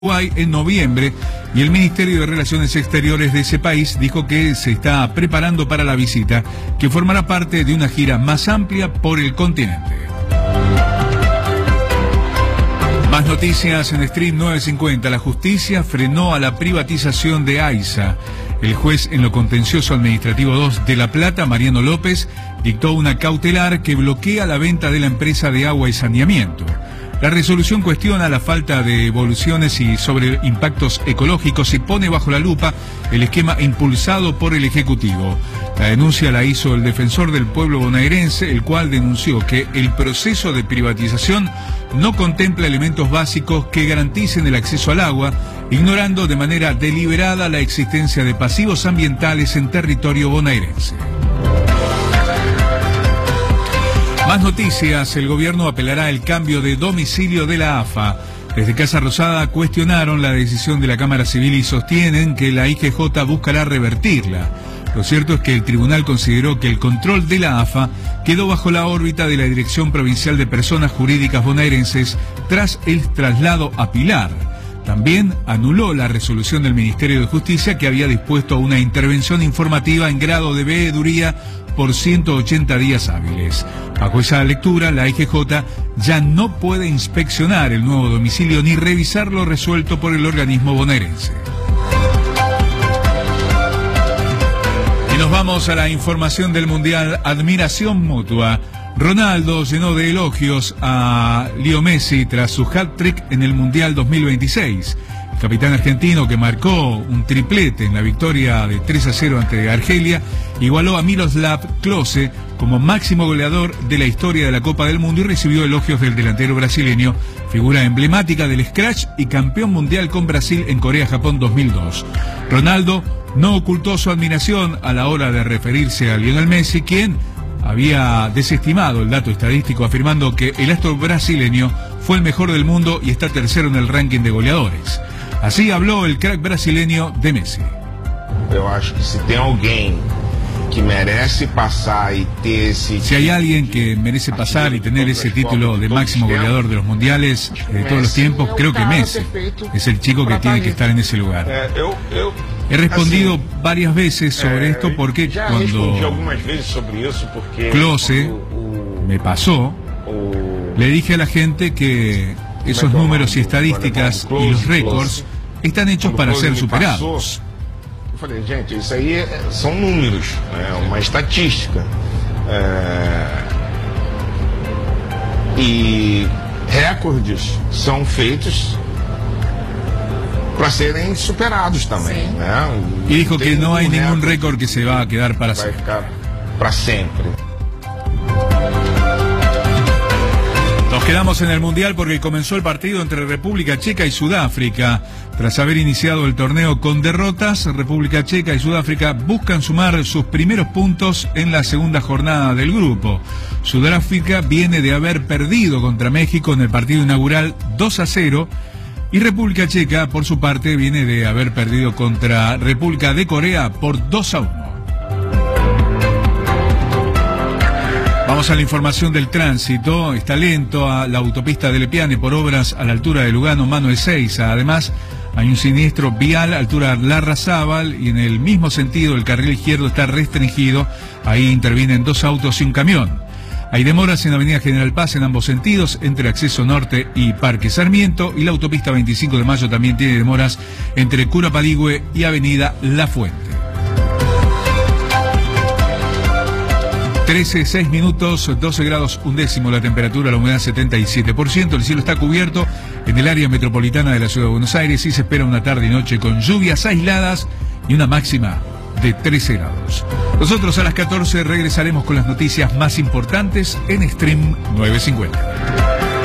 Uruguay en noviembre, y el Ministerio de Relaciones Exteriores de ese país dijo que se está preparando para la visita, que formará parte de una gira más amplia por el continente. Más noticias en Stream 950. La justicia frenó a la privatización de AISA. El juez en lo contencioso administrativo 2 de La Plata, Mariano López, dictó una cautelar que bloquea la venta de la empresa de agua y saneamiento. La resolución cuestiona la falta de evoluciones y sobre impactos ecológicos y pone bajo la lupa el esquema impulsado por el Ejecutivo. La denuncia la hizo el defensor del pueblo bonaerense, el cual denunció que el proceso de privatización no contempla elementos básicos que garanticen el acceso al agua, ignorando de manera deliberada la existencia de pasivos ambientales en territorio bonaerense. Más noticias. El gobierno apelará el cambio de domicilio de la AFA. Desde Casa Rosada cuestionaron la decisión de la Cámara Civil y sostienen que la IGJ buscará revertirla. Lo cierto es que el tribunal consideró que el control de la AFA quedó bajo la órbita de la Dirección Provincial de Personas Jurídicas Bonaerenses tras el traslado a Pilar. También anuló la resolución del Ministerio de Justicia que había dispuesto una intervención informativa en grado de veeduría por 180 días hábiles. Bajo esa lectura, la IGJ ya no puede inspeccionar el nuevo domicilio ni revisar lo resuelto por el organismo bonaerense. Y nos vamos a la información del Mundial. Admiración mutua. Ronaldo llenó de elogios a Leo Messi tras su hat-trick en el Mundial 2026. El capitán argentino, que marcó un triplete en la victoria de 3-0 ante Argelia, igualó a Miroslav Klose como máximo goleador de la historia de la Copa del Mundo y recibió elogios del delantero brasileño, figura emblemática del scratch y campeón mundial con Brasil en Corea-Japón 2002. Ronaldo no ocultó su admiración a la hora de referirse a Lionel Messi, quien había desestimado el dato estadístico afirmando que el astro brasileño fue el mejor del mundo y está tercero en el ranking de goleadores. Así habló el crack brasileño de Messi. Eu acho que si hay alguien que merece pasar y tener ese título de máximo goleador de los mundiales de todos los tiempos, creo que Messi es el chico que tiene que estar en ese lugar. He respondido varias veces sobre esto porque cuando Klose me pasó, le dije a la gente que esos números y estadísticas y los récords están hechos para ser superados. Eu falei, gente, isso aí são números, é uma estatística. E recordes são feitos para serem superados também, né? Y dijo que no hay ningún récord que se va a quedar para siempre. Para siempre. Nos quedamos en el Mundial porque comenzó el partido entre República Checa y Sudáfrica. Tras haber iniciado el torneo con derrotas, República Checa y Sudáfrica buscan sumar sus primeros puntos en la segunda jornada del grupo. Sudáfrica viene de haber perdido contra México en el partido inaugural 2-0 y República Checa, por su parte, viene de haber perdido contra República de Corea por 2-1. Vamos a la información del tránsito. Está lento a la autopista de Lepiane por obras a la altura de Lugano, Manuel Seiza. Además, hay un siniestro vial a altura de Larrazábal y en el mismo sentido el carril izquierdo está restringido. Ahí intervienen dos autos y un camión. Hay demoras en Avenida General Paz en ambos sentidos, entre Acceso Norte y Parque Sarmiento, y la autopista 25 de Mayo también tiene demoras entre Curapaligüe y Avenida La Fuente. 13:06 minutos, 12 grados 1 la temperatura, la humedad 77%, el cielo está cubierto en el área metropolitana de la Ciudad de Buenos Aires y se espera una tarde y noche con lluvias aisladas y una máxima de 13 grados. Nosotros a las 14 regresaremos con las noticias más importantes en Stream 950.